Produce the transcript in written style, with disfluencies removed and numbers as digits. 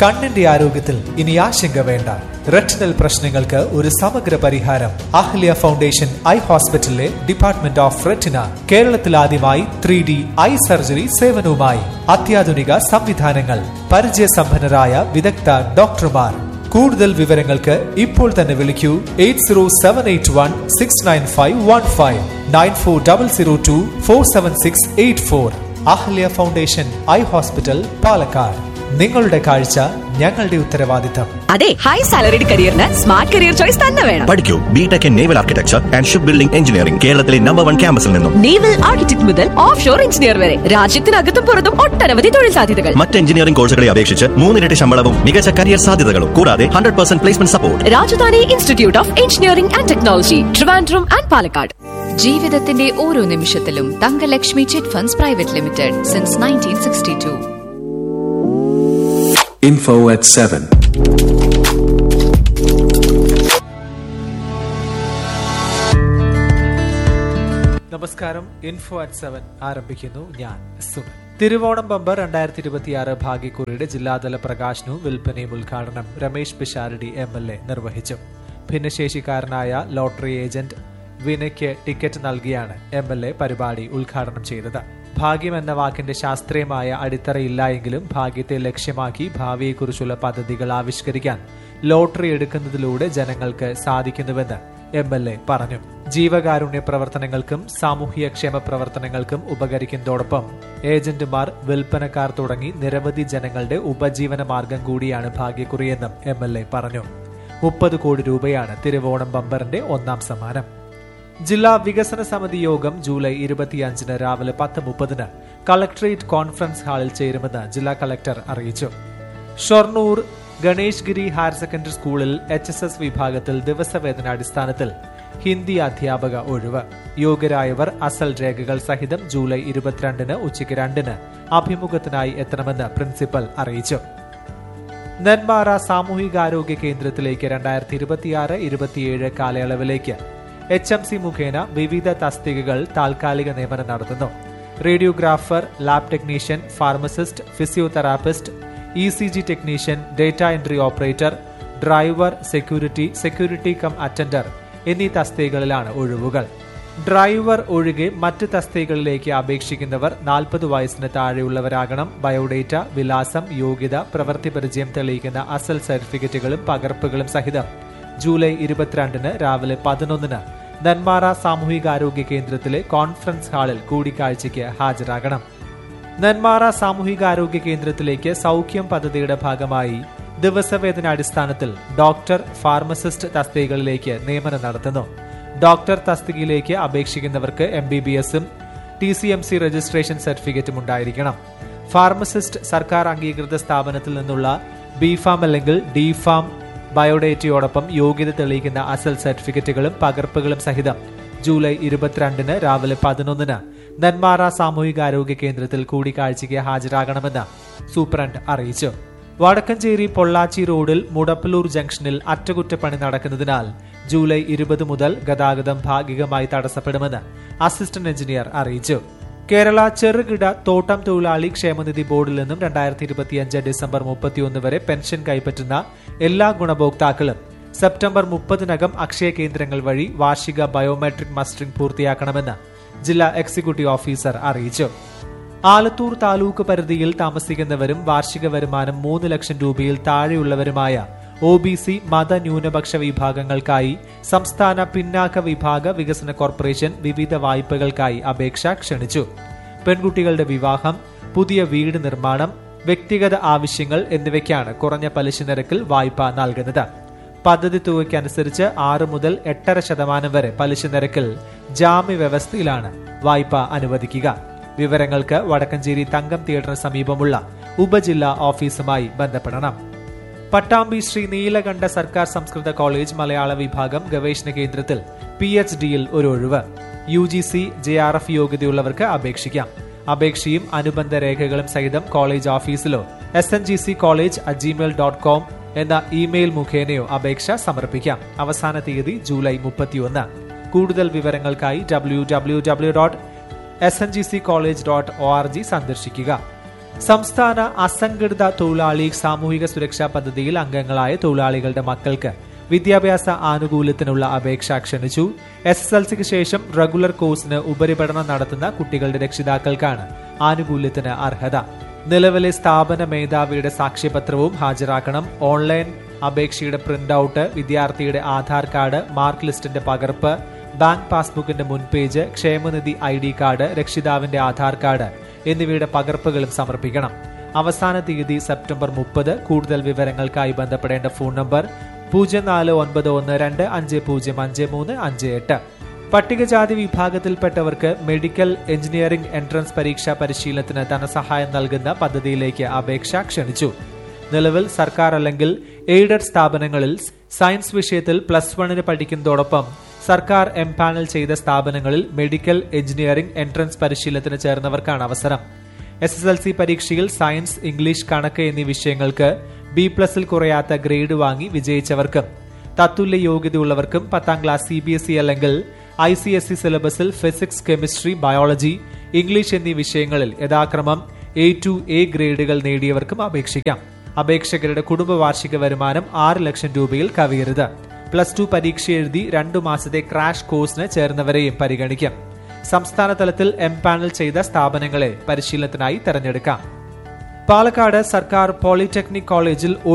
കണ്ണിന്റെ ആരോഗ്യത്തിൽ ഇനി ആശങ്ക വേണ്ട. റെറ്റിനൽ പ്രശ്നങ്ങൾക്ക് ഒരു സമഗ്ര പരിഹാരം. അഹ്ല്യ ഫൗണ്ടേഷൻ ഐ ഹോസ്പിറ്റലിലെ ഡിപ്പാർട്ട്മെന്റ് ഓഫ് റെറ്റിന കേരളത്തിൽ ആദ്യമായി 3D ഐ സർജറി സേവനവുമായി. അത്യാധുനിക സംവിധാനങ്ങൾ, പരിചയസമ്പന്നരായ വിദഗ്ധ ഡോക്ടർമാർ. കൂടുതൽ വിവരങ്ങൾക്ക് ഇപ്പോൾ തന്നെ വിളിക്കൂ 8078169515 9400247684. Ahalia foundation eye hospital, Palakkad. നിങ്ങളുടെ കാഴ്ച ഞങ്ങളുടെ ഉത്തരവാദിത്തം. അതെ, high salaried കരിയറിന് smart career choice തന്നെ വേണം. പഠിക്കൂ BTech in naval architecture and ship building engineering, കേരളത്തിലെ നമ്പർ 1 ക്യാമ്പസിൽ നിന്നും. നേവൽ ആർക്കിടെക്ട് മുതൽ ഓഫ് ഷോർ എഞ്ചിനീയർ വരെ രാജ്യത്തിനകത്തും പുറത്തും ഒട്ടനവധി തൊഴിൽ സാധ്യതകൾ. മറ്റ് എഞ്ചിനീയറിംഗ് കോഴ്സുകളെ അപേക്ഷിച്ച് 3 ഇരട്ടി ശമ്പളവും മികച്ച കരിയർ സാധ്യതകളും, കൂടാതെ 100% placement support. Rajdhani institute of engineering and technology, Trivandrum and Palakkad. ജീവിതത്തിന്റെ ഓരോ നിമിഷത്തിലും Thankalakshmi chit funds private limited since 1962. Info at 7. നമസ്കാരം. ഇൻഫോ അറ്റ് 7 ആരംഭിക്കുന്നു. ഞാൻ സുമൻ. തിരുവോണം ബമ്പർ 2026 ഭാഗ്യക്കുറിയുടെ ജില്ലാതല പ്രകാശനവും വിൽപ്പനയും ഉദ്ഘാടനം രമേശ് പിഷാരടി MLA നിർവഹിച്ചു. ഭിന്നശേഷിക്കാരനായ ലോട്ടറി ഏജന്റ് വിനയ്ക്ക് ടിക്കറ്റ് നൽകിയാണ് MLA പരിപാടി ഉദ്ഘാടനം ചെയ്തത്. ഭാഗ്യം എന്ന വാക്കിന്റെ ശാസ്ത്രീയമായ അടിത്തറയില്ലായെങ്കിലും ഭാഗ്യത്തെ ലക്ഷ്യമാക്കി ഭാവിയെക്കുറിച്ചുള്ള പദ്ധതികൾ ആവിഷ്കരിക്കാൻ ലോട്ടറി എടുക്കുന്നതിലൂടെ ജനങ്ങൾക്ക് സാധിക്കുന്നുവെന്ന് MLA പറഞ്ഞു. ജീവകാരുണ്യ പ്രവർത്തനങ്ങൾക്കും സാമൂഹ്യ ക്ഷേമ പ്രവർത്തനങ്ങൾക്കും ഉപകരിക്കുന്നതോടൊപ്പം ഏജന്റുമാർ, വിൽപ്പനക്കാർ തുടങ്ങി നിരവധി ജനങ്ങളുടെ ഉപജീവന മാർഗം കൂടിയാണ് ഭാഗ്യക്കുറിയെന്നും MLA പറഞ്ഞു. 30 കോടി രൂപയാണ് തിരുവോണം ബമ്പറിന്റെ ഒന്നാം സമ്മാനം. ജില്ലാ വികസന സമിതി യോഗം ജൂലൈ 25 രാവിലെ 10:30 കളക്ടറേറ്റ് കോൺഫറൻസ് ഹാളിൽ ചേരുമെന്ന് ജില്ലാ കളക്ടർ അറിയിച്ചു. ഷൊർണൂർ ഗണേഷ് ഗിരി ഹയർ സെക്കൻഡറി സ്കൂളിൽ HSS വിഭാഗത്തിൽ ദിവസവേതനാടിസ്ഥാനത്തിൽ ഹിന്ദി അധ്യാപക ഒഴിവ്. യോഗ്യരായവർ അസൽ രേഖകൾ സഹിതം ജൂലൈ 22 ഉച്ചയ്ക്ക് 2 അഭിമുഖത്തിനായി എത്തണമെന്ന് പ്രിൻസിപ്പൽ അറിയിച്ചു. നെന്മാറ സാമൂഹികാരോഗ്യ കേന്ദ്രത്തിലേക്ക് 2026-27 കാലയളവിലേക്ക് HMC മുഖേന വിവിധ തസ്തികകൾ താൽക്കാലിക നിയമനം നടത്തുന്നു. Radiographer, lab technician, pharmacist, physiotherapist, ECG technician, data entry operator, driver, security come attender എന്നീ തസ്തികകളിലാണ് ഒഴിവുകൾ. ഡ്രൈവർ ഒഴികെ മറ്റ് തസ്തികകളിലേക്ക് അപേക്ഷിക്കുന്നവർ 40 വയസ്സിന് താഴെയുള്ളവരാകണം. ബയോഡേറ്റ, വിലാസം, യോഗ്യത, പ്രവൃത്തി പരിചയം തെളിയിക്കുന്ന അസൽ സർട്ടിഫിക്കറ്റുകളും പകർപ്പുകളും സഹിതം ജൂലൈ 22 രാവിലെ 11 നെന്മാറ സാമൂഹികാരോഗ്യ കേന്ദ്രത്തിലെ കോൺഫറൻസ് ഹാളിൽ കൂടിക്കാഴ്ചയ്ക്ക് ഹാജരാകണം. നെന്മാറ സാമൂഹികാരോഗ്യ കേന്ദ്രത്തിലേക്ക് സൗഖ്യം പദ്ധതിയുടെ ഭാഗമായി ദിവസവേതനാടിസ്ഥാനത്തിൽ ഡോക്ടർ, ഫാർമസിസ്റ്റ് തസ്തികകളിലേക്ക് നിയമനം നടത്തുന്നു. ഡോക്ടർ തസ്തികയിലേക്ക് അപേക്ഷിക്കുന്നവർക്ക് MBBSഉം TCMC രജിസ്ട്രേഷൻ സർട്ടിഫിക്കറ്റും ഉണ്ടായിരിക്കണം. ഫാർമസിസ്റ്റ് സർക്കാർ അംഗീകൃത സ്ഥാപനത്തിൽ നിന്നുള്ള BPharm അല്ലെങ്കിൽ DPharm ബയോഡേറ്റയോടൊപ്പം യോഗ്യത തെളിയിക്കുന്ന അസൽ സർട്ടിഫിക്കറ്റുകളും പകർപ്പുകളും സഹിതം ജൂലൈ 22 രാവിലെ 11 നെന്മാറ സാമൂഹികാരോഗ്യ കേന്ദ്രത്തിൽ കൂടിക്കാഴ്ചയ്ക്ക് ഹാജരാകണമെന്ന് സൂപ്രണ്ട് അറിയിച്ചു. വടക്കഞ്ചേരി പൊള്ളാച്ചി റോഡിൽ മുടപ്പലൂർ ജംഗ്ഷനിൽ അറ്റകുറ്റപ്പണി നടക്കുന്നതിനാൽ ജൂലൈ 20 മുതൽ ഗതാഗതം ഭാഗികമായി തടസ്സപ്പെടുമെന്ന് അസിസ്റ്റന്റ് എഞ്ചിനീയർ അറിയിച്ചു. കേരള ചെറുകിട തോട്ടം തൊഴിലാളി ക്ഷേമനിധി ബോർഡിൽ നിന്നും 2025 ഡിസംബർ 31 വരെ പെൻഷൻ കൈപ്പറ്റുന്ന എല്ലാ ഗുണഭോക്താക്കളും സെപ്റ്റംബർ 30-നകം അക്ഷയ കേന്ദ്രങ്ങൾ വഴി വാർഷിക ബയോമെട്രിക് മസ്റ്ററിംഗ് പൂർത്തിയാക്കണമെന്ന് ജില്ലാ എക്സിക്യൂട്ടീവ് ഓഫീസർ അറിയിച്ചു. ആലത്തൂർ താലൂക്ക് പരിധിയിൽ താമസിക്കുന്നവരും വാർഷിക വരുമാനം 3 ലക്ഷം രൂപയിൽ താഴെയുള്ളവരുമായ OBC മതന്യൂനപക്ഷ വിഭാഗങ്ങൾക്കായി സംസ്ഥാന പിന്നാക്ക വിഭാഗ വികസന കോർപ്പറേഷൻ വിവിധ വായ്പകൾക്കായി അപേക്ഷ ക്ഷണിച്ചു. പെൺകുട്ടികളുടെ വിവാഹം, പുതിയ വീട് നിർമ്മാണം, വ്യക്തിഗത ആവശ്യങ്ങൾ എന്നിവയ്ക്കാണ് കുറഞ്ഞ പലിശ നിരക്കിൽ വായ്പ നൽകുന്നത്. പദ്ധതി തുകയ്ക്കനുസരിച്ച് 6 മുതൽ 8.5% വരെ പലിശ നിരക്കിൽ ജാമ്യ വ്യവസ്ഥയിലാണ് വായ്പ അനുവദിക്കുക. വിവരങ്ങൾക്ക് വടക്കഞ്ചേരി തങ്കം തിയേറ്ററിന് സമീപമുള്ള ഉപജില്ലാ ഓഫീസുമായി ബന്ധപ്പെടണം. പട്ടാമ്പി ശ്രീ നീലകണ്ഠ സർക്കാർ സംസ്കൃത കോളേജ് മലയാള വിഭാഗം ഗവേഷണ കേന്ദ്രത്തിൽ PhDയിൽ ഒരു ഒഴിവ്. UGC JRF യോഗ്യതയുള്ളവർക്ക് അപേക്ഷിക്കാം. അപേക്ഷയും അനുബന്ധ രേഖകളും സഹിതം കോളേജ് ഓഫീസിലോ sngccollege@gmail.com എന്ന ഇമെയിൽ മുഖേനയോ അപേക്ഷ സമർപ്പിക്കാം. അവസാന തീയതി ജൂലൈ 31. കൂടുതൽ വിവരങ്ങൾക്കായി www.sngccollege.org സന്ദർശിക്കുക. സംസ്ഥാന അസംഘടിത തൊഴിലാളി സാമൂഹിക സുരക്ഷാ പദ്ധതിയിൽ അംഗങ്ങളായ തൊഴിലാളികളുടെ മക്കൾക്ക് വിദ്യാഭ്യാസ ആനുകൂല്യത്തിനുള്ള അപേക്ഷ ക്ഷണിച്ചു. SSLCക്ക് ശേഷം റെഗുലർ കോഴ്സിന് ഉപരിപഠനം നടത്തുന്ന കുട്ടികളുടെ രക്ഷിതാക്കൾക്കാണ് ആനുകൂല്യത്തിന് അർഹത. നിലവിലെ സ്ഥാപന മേധാവിയുടെ സാക്ഷ്യപത്രവും ഹാജരാക്കണം. ഓൺലൈൻ അപേക്ഷയുടെ പ്രിന്റ് ഔട്ട്, വിദ്യാർത്ഥിയുടെ ആധാർ കാർഡ്, മാർക്ക് ലിസ്റ്റിന്റെ പകർപ്പ്, ബാങ്ക് പാസ്ബുക്കിന്റെ മുൻപേജ്, ക്ഷേമനിധി ID കാർഡ്, രക്ഷിതാവിന്റെ ആധാർ കാർഡ് എന്നിവയുടെ പകർപ്പുകളും സമർപ്പിക്കണം. അവസാന തീയതി സെപ്റ്റംബർ 30. കൂടുതൽ വിവരങ്ങൾക്കായി ബന്ധപ്പെടേണ്ട ഫോൺ നമ്പർ 049125055358. പട്ടികജാതി വിഭാഗത്തിൽപ്പെട്ടവർക്ക് മെഡിക്കൽ എഞ്ചിനീയറിംഗ് എൻട്രൻസ് പരീക്ഷാ പരിശീലനത്തിന് ധനസഹായം നൽകുന്ന പദ്ധതിയിലേക്ക് അപേക്ഷ ക്ഷണിച്ചു. നിലവിൽ സർക്കാർ അല്ലെങ്കിൽ എയ്ഡഡ് സ്ഥാപനങ്ങളിൽ സയൻസ് വിഷയത്തിൽ +1 പഠിക്കുന്നതോടൊപ്പം സർക്കാർ എംപാനൽ ചെയ്ത സ്ഥാപനങ്ങളിൽ മെഡിക്കൽ എഞ്ചിനീയറിംഗ് എൻട്രൻസ് പരിശീലനത്തിന് ചേർന്നവർക്കാണ് അവസരം. SSLC പരീക്ഷയിൽ സയൻസ്, ഇംഗ്ലീഷ്, കണക്ക് എന്നീ വിഷയങ്ങൾക്ക് B+ൽ കുറയാത്ത ഗ്രേഡ് വാങ്ങി വിജയിച്ചവർക്കും തത്തുല്യ യോഗ്യതയുള്ളവർക്കും 10ാം ക്ലാസ് CBSE അല്ലെങ്കിൽ ICSE സിലബസിൽ ഫിസിക്സ്, കെമിസ്ട്രി, ബയോളജി, ഇംഗ്ലീഷ് എന്നീ വിഷയങ്ങളിൽ യഥാക്രമം A2, A ഗ്രേഡുകൾ നേടിയവർക്കും അപേക്ഷിക്കാം. അപേക്ഷകരുടെ കുടുംബ വാർഷിക വരുമാനം 6 ലക്ഷം രൂപയിൽ കവിയരുത്. +2 പരീക്ഷ എഴുതി 2 മാസത്തെ ക്രാഷ് കോഴ്സിന് ചേർന്നവരെയും പരിഗണിക്കും. സംസ്ഥാന തലത്തിൽ എംപാനൽ ചെയ്ത സ്ഥാപനങ്ങളെ പരിശീലനത്തിനായി തെരഞ്ഞെടുക്കാം. പാലക്കാട് സർക്കാർ പോളിടെക്നിക് കോളേജിൽ